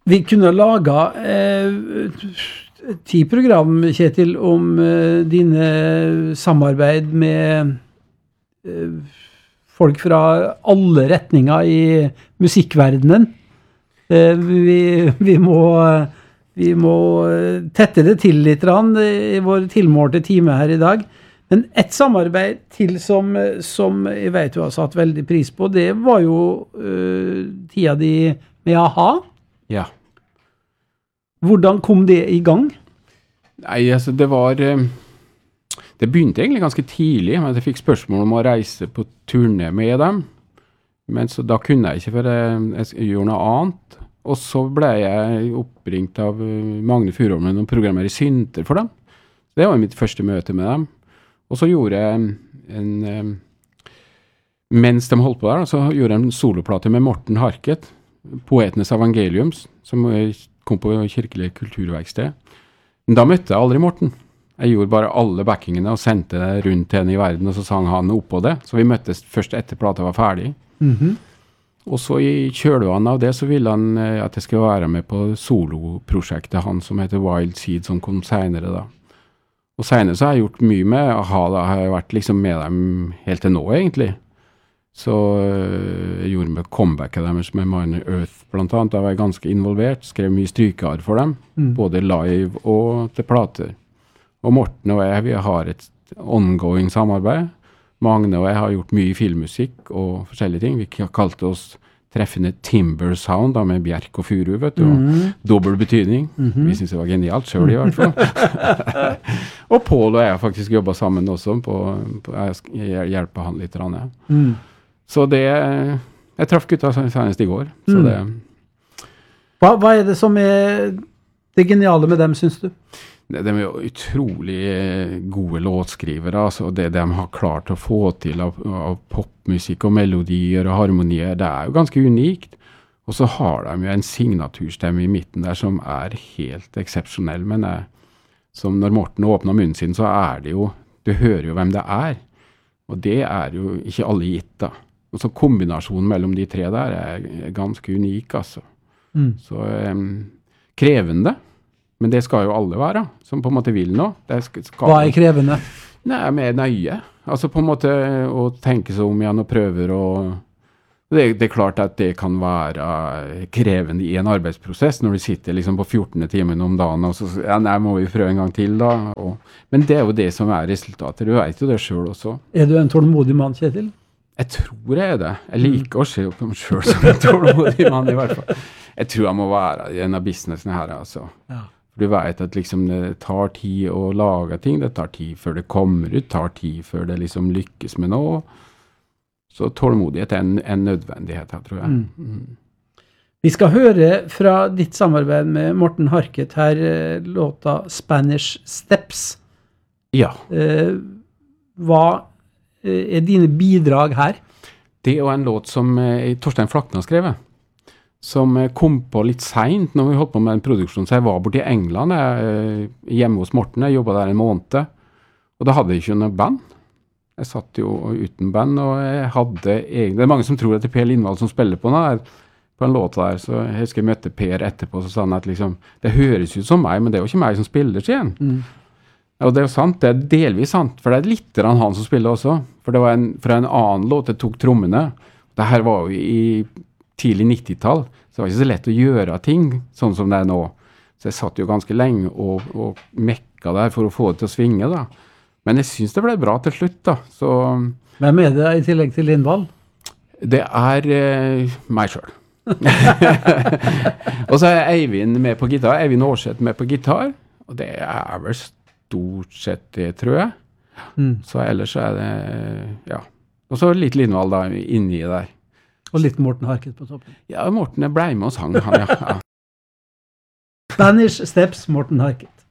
Vi kunne laga 10 program, Kjetil, om dine samarbeid med folk fra alle retninger i musikkverdenen. Vi må tette det til litt i vår tilmålte time her i dag. Men et samarbeid til som jeg vet du har satt veldig pris på, det var jo tida di med a-ha. Ja. Hvordan kom det i gang? Nei, altså det begynte egentlig ganske tidlig, men jeg fikk spørsmål om å reise på turné med dem. Men så da kunne jeg ikke, for jeg gjorde noe annet. Og så ble jeg oppringt av Magne Furuholm med noen programmer i Synter for dem. Det var mitt første møte med dem. Og så gjorde jeg mens de holdt på der, så gjorde jeg en soloplate med Morten Harket, Poetenes Evangeliums, som kom på Kirkelig Kulturverksted. Men da møtte jeg aldri Morten. Jeg gjorde bare alle backingene og sendte det rundt til henne i verden, og så sang han oppå det. Så vi møttes først etter plata var ferdig. Og så i kjølvannet av det så ville han at jeg skulle være med på soloprosjektet han som heter Wild Seed, som kom senere da. Og senere så har jeg gjort mye med a-ha, da har jeg vært liksom med dem helt til nå egentlig. Så jeg gjorde med comebacket deres med Minor Earth blant annet, da var jeg ganske involvert, skrev mye strykear for dem, både live og til plater. Og Morten og jeg, vi har et ongoing samarbeid. Magne og jeg har gjort mye filmmusikk og forskjellige ting. Vi kalte oss treffende Timber Sound, da, med bjerk og furu, vet du, og dobbelt betydning. Vi synes det var genialt, selv i hvert fall. Og Paul og jeg har faktisk jobbet sammen også, jeg hjelper han litt. Ja. Så det, jeg traff gutta senest i går. Så det. Hva det som det geniale med dem, synes du? De jo utrolig gode låtskrivere, altså det de har klart å få til av popmusikk og melodier og harmonier, det jo ganske unikt. Og så har de jo en signaturstemme i midten der som helt eksepsjonell, men som når Morten åpner munnen sin, så det jo, du hører jo hvem det og det jo ikke alle gitt da. Og så kombinasjonen mellom de tre der ganske unik, altså. Så krevende. Men det skal jo alle være, som på en måte vil nå. Hva krevende? Nei, med nøye. Altså på en måte å tenke seg om igjen og prøver å... Det klart at det kan være krevende i en arbeidsprosess, når du sitter liksom på 14. timen om dagen, og så nei, må vi prøve en gang til da. Men det jo det som resultatet. Du vet jo det selv også. Du en tålmodig mann, Kjetil? Jeg tror jeg det. Jeg liker å se på meg selv som en tålmodig mann i hvert fall. Jeg tror jeg må være i en av businessene her, altså. Ja. Du vet at liksom det tar tid å lage ting, det tar tid før det kommer ut, tar tid før det liksom lykkes med noe. Så tålmodighet en nødvendighet her, tror jeg. Vi skal høre fra ditt samarbeid med Morten Harket her, låta Spanish Steps. Ja. Hva dine bidrag her? Det en låt som Torstein Flakne har skrevet. Som kom på litt sent når vi holdt på med en produksjon. Så jeg var borte i England, hjemme hos Morten. Jeg jobbet der en måned. Og da hadde jeg ikke noe band. Jeg satt jo uten band, og jeg hadde egentlig... Det mange som tror at det Per Lindvall som spiller på en låt der. Så jeg husker jeg møtte Per etterpå, så sa han at liksom, det høres ut som meg, men det jo ikke meg som spiller igjen. Og det jo sant, det delvis sant, for det litt han som spiller også. For det var fra en annen låt, jeg tok trommene. Det her var jo i tidlig 90-tall, så det var ikke så lett å gjøre ting sånn som det nå. Så jeg satt jo ganske lenge og mekka der for å få det til å svinge da. Men jeg synes det ble bra til slutt da. Så, hvem det i tillegg til Lindvall? Det meg selv. Og så Eivind med på gitar, Eivind Aarseth med på gitar, og det vel stort sett det, tror jeg. Så ellers så det, ja. Og så litt Lindvall da, inni der. Og litt Morten Harket på toppen. Ja, Morten ble med og sang, han, ja. Spanish Steps, Morten Harket.